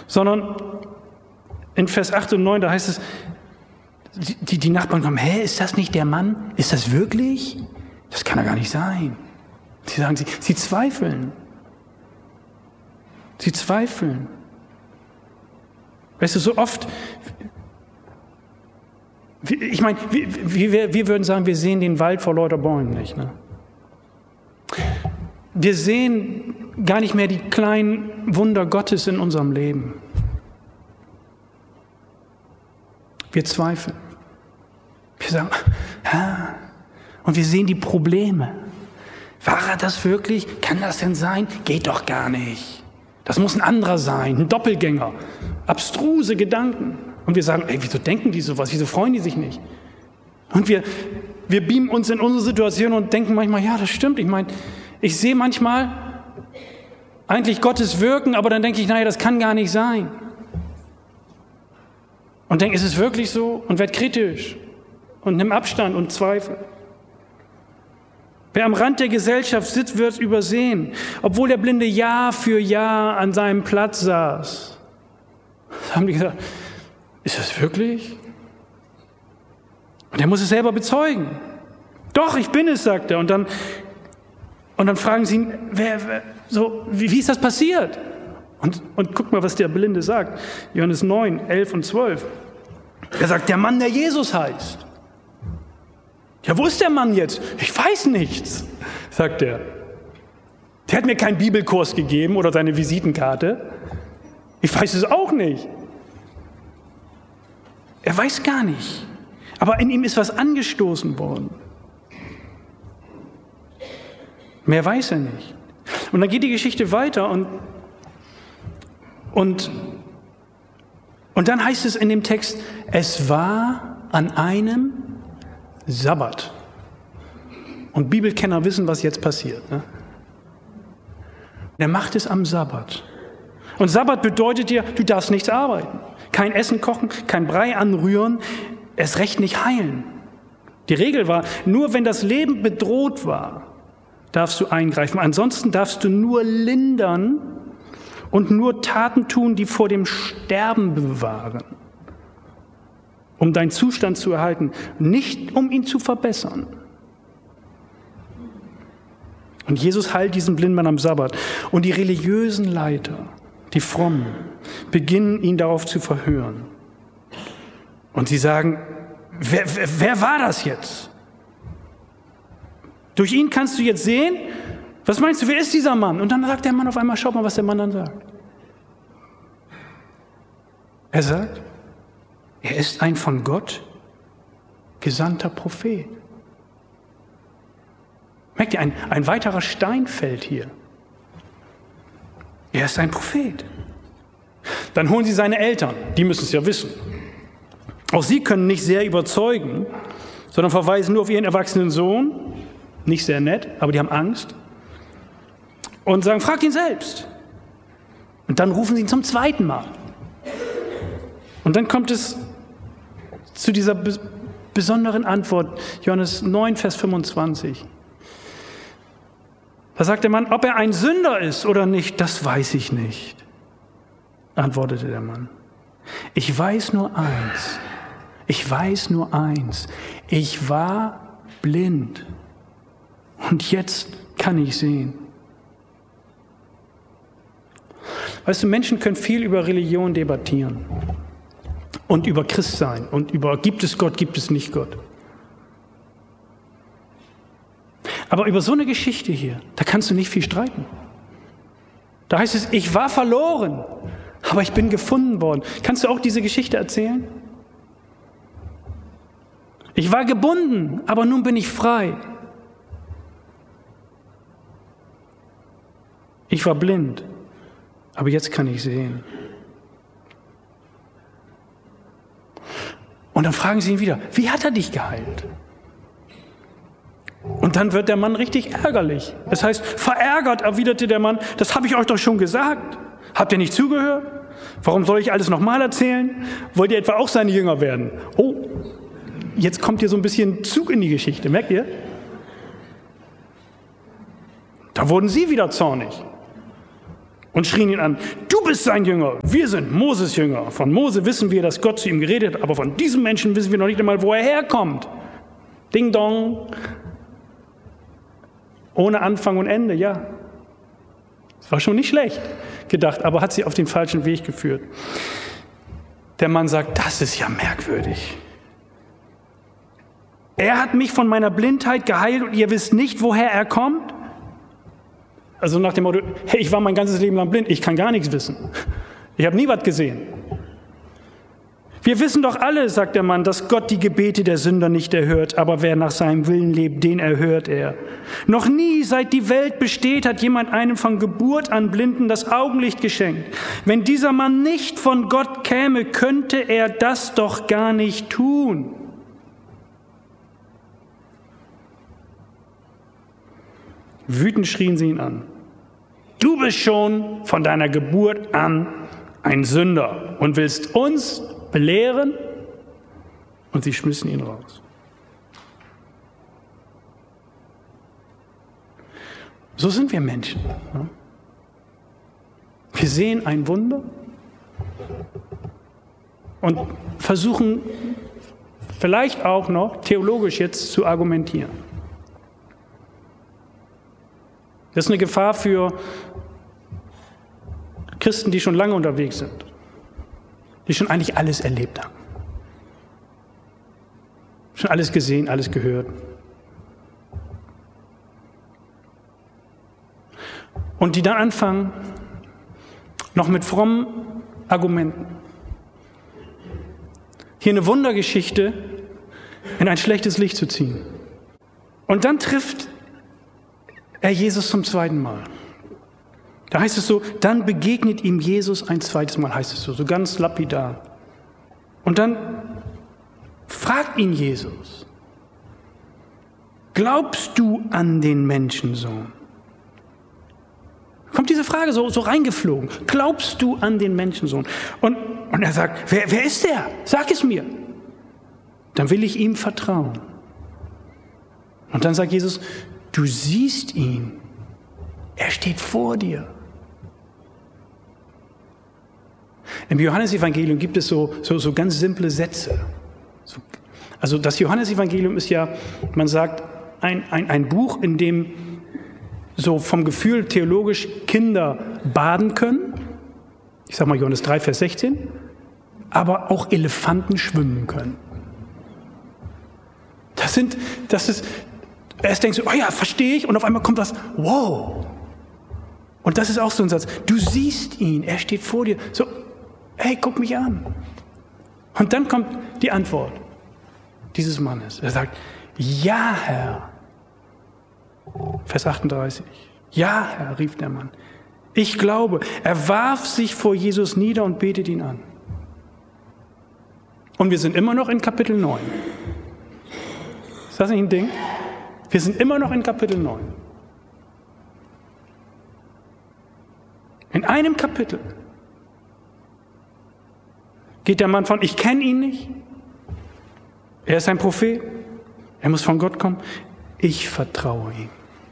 sondern in Vers 8 und 9, da heißt es, die Nachbarn kommen, ist das nicht der Mann? Ist das wirklich? Das kann doch gar nicht sein. Sie sagen, sie zweifeln. Sie zweifeln. Weißt du, so oft, ich meine, wir würden sagen, wir sehen den Wald vor lauter Bäumen nicht. Ne? Wir sehen gar nicht mehr die kleinen Wunder Gottes in unserem Leben. Wir zweifeln. Wir sagen, und wir sehen die Probleme. War er das wirklich? Kann das denn sein? Geht doch gar nicht. Das muss ein anderer sein, ein Doppelgänger. Abstruse Gedanken. Und wir sagen, wieso denken die sowas? Wieso freuen die sich nicht? Und wir beamen uns in unsere Situation und denken manchmal, ja, das stimmt. Ich meine, ich sehe manchmal eigentlich Gottes Wirken, aber dann denke ich, naja, das kann gar nicht sein. Und denke, ist es wirklich so? Und werde kritisch und nimm Abstand und Zweifel. Wer am Rand der Gesellschaft sitzt, wird übersehen, obwohl der Blinde Jahr für Jahr an seinem Platz saß. Da haben die gesagt, ist das wirklich? Und er muss es selber bezeugen. Doch, ich bin es, sagt er. Und dann fragen sie ihn, wie ist das passiert? Und guck mal, was der Blinde sagt. Johannes 9, 11 und 12. Er sagt, der Mann, der Jesus heißt. Ja, wo ist der Mann jetzt? Ich weiß nichts, sagt er. Der hat mir keinen Bibelkurs gegeben oder seine Visitenkarte. Ich weiß es auch nicht. Er weiß gar nicht. Aber in ihm ist was angestoßen worden. Mehr weiß er nicht. Und dann geht die Geschichte weiter und dann heißt es in dem Text, es war an einem Sabbat. Und Bibelkenner wissen, was jetzt passiert. Ne? Er macht es am Sabbat. Und Sabbat bedeutet ja, du darfst nichts arbeiten. Kein Essen kochen, kein Brei anrühren, erst recht nicht heilen. Die Regel war, nur wenn das Leben bedroht war, darfst du eingreifen. Ansonsten darfst du nur lindern und nur Taten tun, die vor dem Sterben bewahren, um deinen Zustand zu erhalten, nicht um ihn zu verbessern. Und Jesus heilt diesen Blinden Mann am Sabbat. Und die religiösen Leiter, die Frommen, beginnen ihn darauf zu verhören. Und sie sagen, wer war das jetzt? Durch ihn kannst du jetzt sehen, was meinst du, wer ist dieser Mann? Und dann sagt der Mann auf einmal, schaut mal, was der Mann dann sagt. Er sagt, er ist ein von Gott gesandter Prophet. Merkt ihr, ein weiterer Stein fällt hier. Er ist ein Prophet. Dann holen sie seine Eltern, die müssen es ja wissen. Auch sie können nicht sehr überzeugen, sondern verweisen nur auf ihren erwachsenen Sohn. Nicht sehr nett, aber die haben Angst. Und sagen, fragt ihn selbst. Und dann rufen sie ihn zum zweiten Mal. Und dann kommt es zu dieser besonderen Antwort, Johannes 9, Vers 25. Da sagt der Mann, ob er ein Sünder ist oder nicht, das weiß ich nicht, antwortete der Mann. Ich weiß nur eins. Ich war blind und jetzt kann ich sehen. Weißt du, Menschen können viel über Religion debattieren und über Christsein und über gibt es Gott, gibt es nicht Gott. Aber über so eine Geschichte hier, da kannst du nicht viel streiten. Da heißt es, ich war verloren, aber ich bin gefunden worden. Kannst du auch diese Geschichte erzählen? Ich war gebunden, aber nun bin ich frei. Ich war blind, aber jetzt kann ich sehen. Und dann fragen sie ihn wieder, wie hat er dich geheilt? Und dann wird der Mann richtig ärgerlich. Das heißt, verärgert erwiderte der Mann, das habe ich euch doch schon gesagt. Habt ihr nicht zugehört? Warum soll ich alles nochmal erzählen? Wollt ihr etwa auch seine Jünger werden? Oh, jetzt kommt hier so ein bisschen Zug in die Geschichte, merkt ihr? Da wurden sie wieder zornig. und schrien ihn an, du bist sein Jünger, wir sind Moses Jünger. Von Mose wissen wir, dass Gott zu ihm geredet hat, aber von diesem Menschen wissen wir noch nicht einmal, wo er herkommt. Ding dong. Ohne Anfang und Ende, ja. Das war schon nicht schlecht gedacht, aber hat sie auf den falschen Weg geführt. Der Mann sagt, das ist ja merkwürdig. Er hat mich von meiner Blindheit geheilt und ihr wisst nicht, woher er kommt? Also nach dem Motto, hey, ich war mein ganzes Leben lang blind, ich kann gar nichts wissen. Ich habe nie was gesehen. Wir wissen doch alle, sagt der Mann, dass Gott die Gebete der Sünder nicht erhört, aber wer nach seinem Willen lebt, den erhört er. Noch nie, seit die Welt besteht, hat jemand einem von Geburt an Blinden das Augenlicht geschenkt. Wenn dieser Mann nicht von Gott käme, könnte er das doch gar nicht tun. Wütend schrien sie ihn an. Du bist schon von deiner Geburt an ein Sünder und willst uns belehren? Und sie schmissen ihn raus. So sind wir Menschen. Wir sehen ein Wunder und versuchen vielleicht auch noch theologisch jetzt zu argumentieren. Das ist eine Gefahr für Christen, die schon lange unterwegs sind, die schon eigentlich alles erlebt haben. Schon alles gesehen, alles gehört. Und die dann anfangen, noch mit frommen Argumenten, hier eine Wundergeschichte in ein schlechtes Licht zu ziehen. Und dann trifft er Jesus zum zweiten Mal. Da heißt es so, dann begegnet ihm Jesus ein zweites Mal, heißt es so ganz lapidar. Und dann fragt ihn Jesus, glaubst du an den Menschensohn? Kommt diese Frage so reingeflogen. Glaubst du an den Menschensohn? Und er sagt, wer ist der? Sag es mir. Dann will ich ihm vertrauen. Und dann sagt Jesus, du siehst ihn. Er steht vor dir. Im Johannesevangelium gibt es so ganz simple Sätze. Also das Johannesevangelium ist ja, man sagt, ein Buch, in dem so vom Gefühl theologisch Kinder baden können. Ich sage mal Johannes 3, Vers 16. Aber auch Elefanten schwimmen können. Erst denkst du, oh ja, verstehe ich. Und auf einmal kommt was, wow. Und das ist auch so ein Satz. Du siehst ihn, er steht vor dir. So, hey, guck mich an. Und dann kommt die Antwort dieses Mannes. Er sagt, ja, Herr. Vers 38. Ja, Herr, rief der Mann. Ich glaube. Er warf sich vor Jesus nieder und betet ihn an. Und wir sind immer noch in Kapitel 9. Ist das nicht ein Ding? Wir sind immer noch in Kapitel 9. In einem Kapitel geht der Mann von, ich kenne ihn nicht, er ist ein Prophet, er muss von Gott kommen, ich vertraue ihm.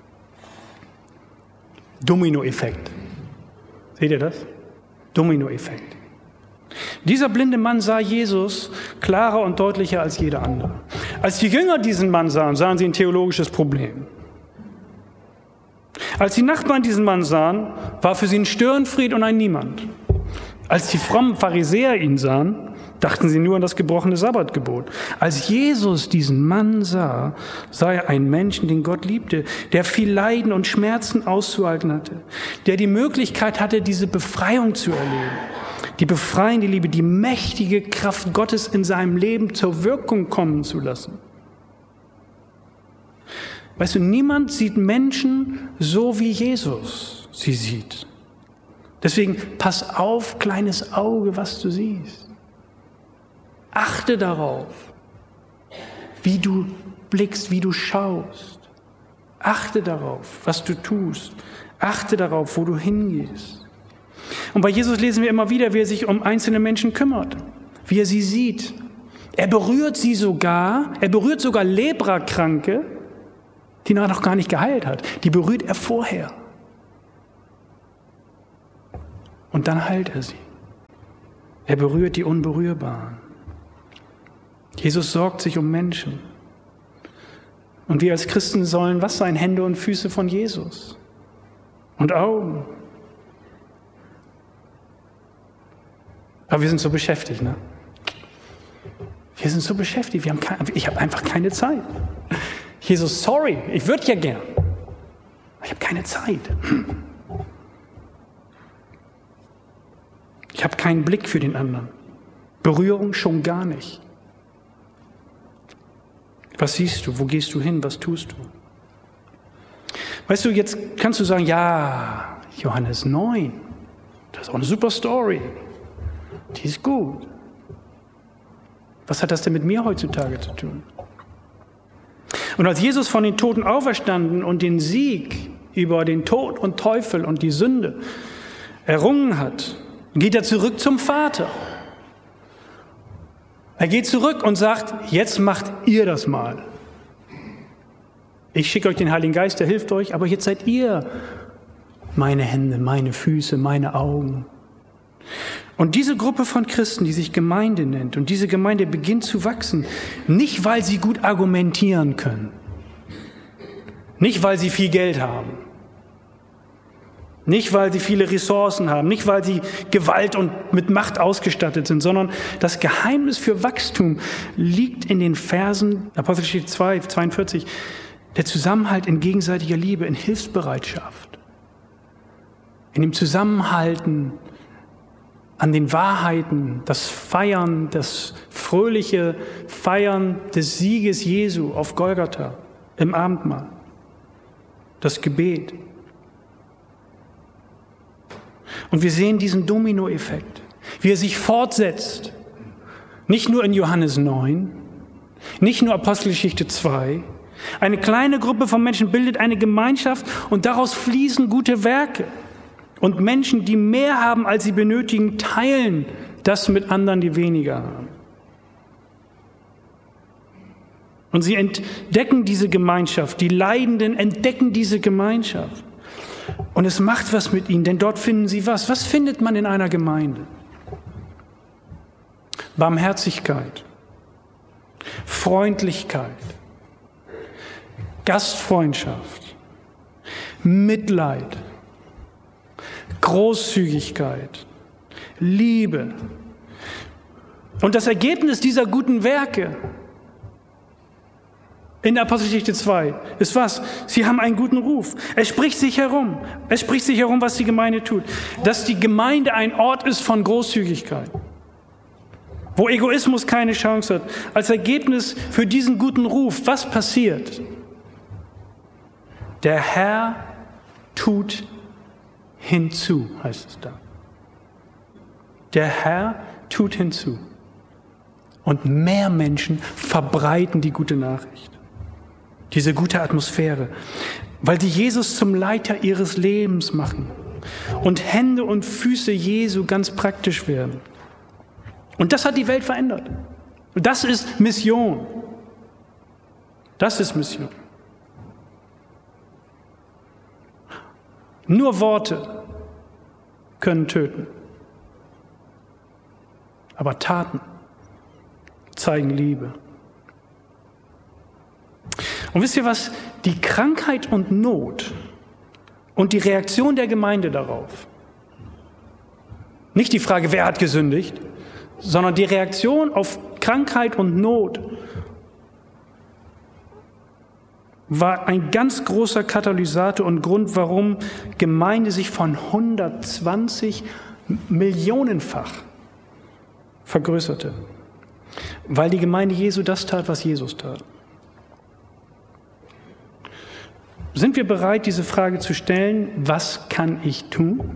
Dominoeffekt. Seht ihr das? Dominoeffekt. Dieser blinde Mann sah Jesus klarer und deutlicher als jeder andere. Als die Jünger diesen Mann sahen sie ein theologisches Problem. Als die Nachbarn diesen Mann sahen, war für sie ein Störenfried und ein Niemand. Als die frommen Pharisäer ihn sahen, dachten sie nur an das gebrochene Sabbatgebot. Als Jesus diesen Mann sah, sah er einen Menschen, den Gott liebte, der viel Leiden und Schmerzen auszuhalten hatte, der die Möglichkeit hatte, diese Befreiung zu erleben. Die befreiende Liebe, die mächtige Kraft Gottes in seinem Leben zur Wirkung kommen zu lassen. Weißt du, niemand sieht Menschen so, wie Jesus sie sieht. Deswegen pass auf, kleines Auge, was du siehst. Achte darauf, wie du blickst, wie du schaust. Achte darauf, was du tust. Achte darauf, wo du hingehst. Und bei Jesus lesen wir immer wieder, wie er sich um einzelne Menschen kümmert, wie er sie sieht. Er berührt sogar Leprakranke, die er noch gar nicht geheilt hat. Die berührt er vorher. Und dann heilt er sie. Er berührt die Unberührbaren. Jesus sorgt sich um Menschen. Und wir als Christen sollen was sein? Hände und Füße von Jesus. Und Augen. Aber wir sind so beschäftigt, ne? Wir sind so beschäftigt, ich habe einfach keine Zeit. Jesus, sorry, ich würde ja gern. Ich habe keine Zeit. Ich habe keinen Blick für den anderen. Berührung schon gar nicht. Was siehst du? Wo gehst du hin? Was tust du? Weißt du, jetzt kannst du sagen, ja, Johannes 9, das ist auch eine super Story. Die ist gut. Was hat das denn mit mir heutzutage zu tun? Und als Jesus von den Toten auferstanden und den Sieg über den Tod und Teufel und die Sünde errungen hat, geht er zurück zum Vater. Er geht zurück und sagt, jetzt macht ihr das mal. Ich schicke euch den Heiligen Geist, der hilft euch, aber jetzt seid ihr meine Hände, meine Füße, meine Augen. Und diese Gruppe von Christen, die sich Gemeinde nennt, und diese Gemeinde beginnt zu wachsen, nicht weil sie gut argumentieren können, nicht weil sie viel Geld haben, nicht weil sie viele Ressourcen haben, nicht weil sie Gewalt und mit Macht ausgestattet sind, sondern das Geheimnis für Wachstum liegt in den Versen, Apostelgeschichte 2, 42, der Zusammenhalt in gegenseitiger Liebe, in Hilfsbereitschaft, in dem Zusammenhalten an den Wahrheiten, das Feiern, das fröhliche Feiern des Sieges Jesu auf Golgatha im Abendmahl, das Gebet. Und wir sehen diesen Dominoeffekt, wie er sich fortsetzt, nicht nur in Johannes 9, nicht nur Apostelgeschichte 2. Eine kleine Gruppe von Menschen bildet eine Gemeinschaft und daraus fließen gute Werke. Und Menschen, die mehr haben, als sie benötigen, teilen das mit anderen, die weniger haben. Und sie entdecken diese Gemeinschaft. Die Leidenden entdecken diese Gemeinschaft. Und es macht was mit ihnen, denn dort finden sie was. Was findet man in einer Gemeinde? Barmherzigkeit, Freundlichkeit, Gastfreundschaft, Mitleid, Großzügigkeit, Liebe. Und das Ergebnis dieser guten Werke in der Apostelgeschichte 2 ist was? Sie haben einen guten Ruf. Es spricht sich herum. Es spricht sich herum, was die Gemeinde tut. Dass die Gemeinde ein Ort ist von Großzügigkeit, wo Egoismus keine Chance hat. Als Ergebnis für diesen guten Ruf, was passiert? Der Herr tut hinzu, heißt es da. Der Herr tut hinzu. Und mehr Menschen verbreiten die gute Nachricht. Diese gute Atmosphäre. Weil sie Jesus zum Leiter ihres Lebens machen. Und Hände und Füße Jesu ganz praktisch werden. Und das hat die Welt verändert. Und das ist Mission. Das ist Mission. Nur Worte können töten. Aber Taten zeigen Liebe. Und wisst ihr was? Die Krankheit und Not und die Reaktion der Gemeinde darauf, nicht die Frage, wer hat gesündigt, sondern die Reaktion auf Krankheit und Not war ein ganz großer Katalysator und Grund, warum Gemeinde sich von 120 Millionenfach vergrößerte. Weil die Gemeinde Jesu das tat, was Jesus tat. Sind wir bereit, diese Frage zu stellen, was kann ich tun?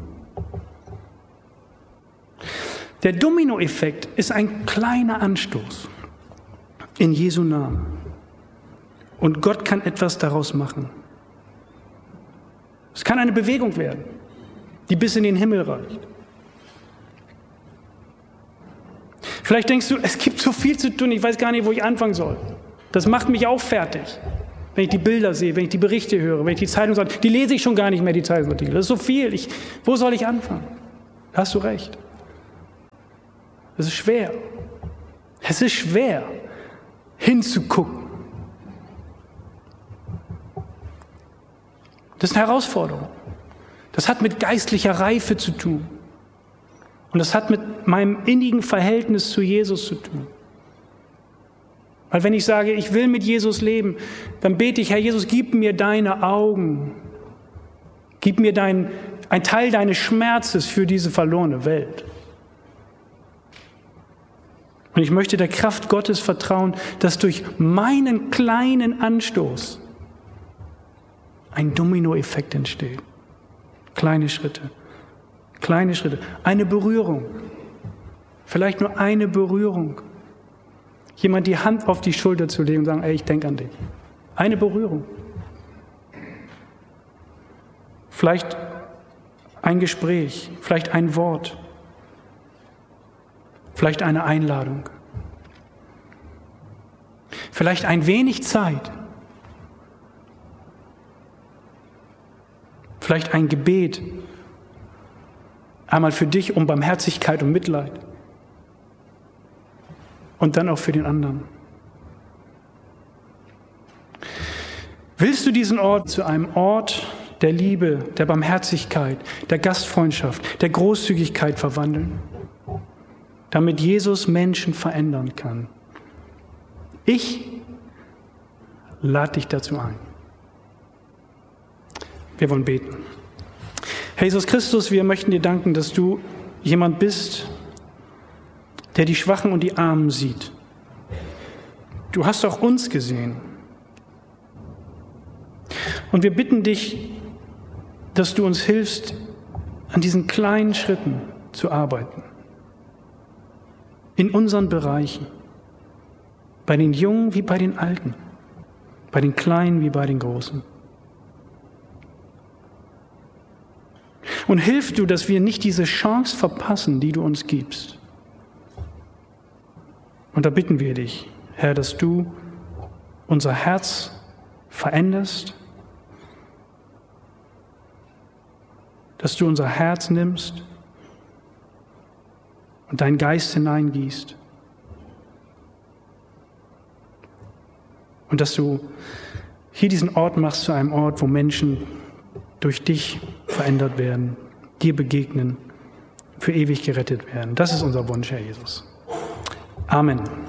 Der Dominoeffekt ist ein kleiner Anstoß in Jesu Namen. Und Gott kann etwas daraus machen. Es kann eine Bewegung werden, die bis in den Himmel reicht. Vielleicht denkst du, es gibt so viel zu tun, ich weiß gar nicht, wo ich anfangen soll. Das macht mich auch fertig. Wenn ich die Bilder sehe, wenn ich die Berichte höre, wenn ich die Zeitungsartikel, die lese ich schon gar nicht mehr, die Zeitungsartikel. Das ist so viel. Wo soll ich anfangen? Da hast du recht. Es ist schwer. Es ist schwer, hinzugucken. Das ist eine Herausforderung. Das hat mit geistlicher Reife zu tun. Und das hat mit meinem innigen Verhältnis zu Jesus zu tun. Weil wenn ich sage, ich will mit Jesus leben, dann bete ich, Herr Jesus, gib mir deine Augen. Gib mir ein Teil deines Schmerzes für diese verlorene Welt. Und ich möchte der Kraft Gottes vertrauen, dass durch meinen kleinen Anstoß ein Dominoeffekt entsteht. Kleine Schritte. Eine Berührung. Vielleicht nur eine Berührung. Jemand die Hand auf die Schulter zu legen und sagen, ey, ich denke an dich. Eine Berührung. Vielleicht ein Gespräch, vielleicht ein Wort, vielleicht eine Einladung. Vielleicht ein wenig Zeit. Vielleicht ein Gebet. Einmal für dich um Barmherzigkeit und Mitleid. Und dann auch für den anderen. Willst du diesen Ort zu einem Ort der Liebe, der Barmherzigkeit, der Gastfreundschaft, der Großzügigkeit verwandeln, damit Jesus Menschen verändern kann? Ich lade dich dazu ein. Wir wollen beten. Herr Jesus Christus, wir möchten dir danken, dass du jemand bist, der die Schwachen und die Armen sieht. Du hast auch uns gesehen. Und wir bitten dich, dass du uns hilfst, an diesen kleinen Schritten zu arbeiten. In unseren Bereichen. Bei den Jungen wie bei den Alten. Bei den Kleinen wie bei den Großen. Und hilf du, dass wir nicht diese Chance verpassen, die du uns gibst. Und da bitten wir dich, Herr, dass du unser Herz veränderst, dass du unser Herz nimmst und deinen Geist hineingießt. Und dass du hier diesen Ort machst zu einem Ort, wo Menschen durch dich verändert werden, dir begegnen, für ewig gerettet werden. Das ist unser Wunsch, Herr Jesus. Amen.